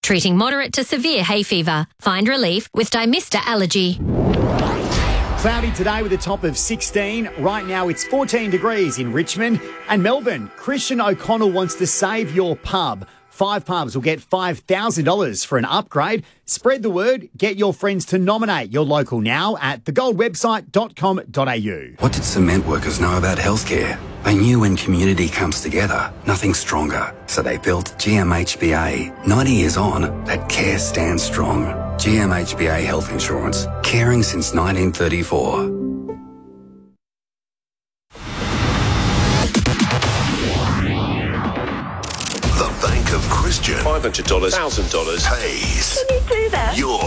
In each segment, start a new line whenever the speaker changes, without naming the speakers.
treating moderate to severe hay fever. Find relief with Dymista Allergy.
Cloudy today with a top of 16. Right now it's 14 degrees in Richmond and Melbourne. Christian O'Connell wants to save your pub. 5 pubs will get $5,000 for an upgrade. Spread the word. Get your friends to nominate your local now at thegoldwebsite.com.au.
What did cement workers know about healthcare? They knew when community comes together, nothing's stronger. So they built GMHBA. 90 years on, that care stands strong. GMHBA Health Insurance. Caring since 1934.
Bank of Christian.
$500, $1,000
pays.
Can you do that?
Your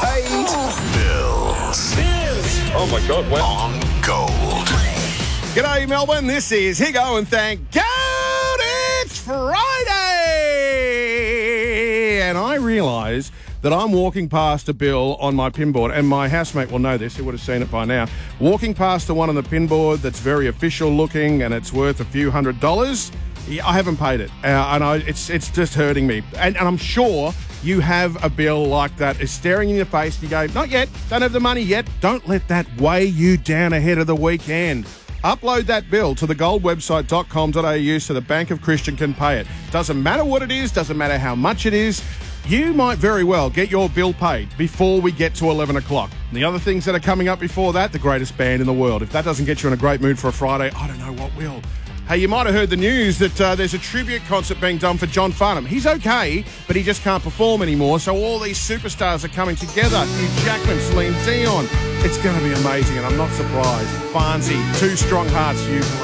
bills.
Oh my God, wow.
On Gold.
G'day, Melbourne. This is Higo, and thank God it's Friday. And I realise that I'm walking past a bill on my pinboard, and my housemate will know this, he would have seen it by now. Walking past the one on the pinboard that's very official looking and it's worth a few $100s. I haven't paid it, and it's just hurting me. And I'm sure you have a bill like that. It's staring in your face. You go, not yet, don't have the money yet. Don't let that weigh you down ahead of the weekend. Upload that bill to thegoldwebsite.com.au so the Bank of Christian can pay it. Doesn't matter what it is, doesn't matter how much it is. You might very well get your bill paid before we get to 11 o'clock. And the other things that are coming up before that, the greatest band in the world. If that doesn't get you in a great mood for a Friday, I don't know what will. Hey, you might have heard the news that there's a tribute concert being done for John Farnham. He's okay, but he just can't perform anymore, so all these superstars are coming together. Hugh Jackman, Celine Dion. It's going to be amazing, and I'm not surprised. Farnsey, Two Strong Hearts, Hugh.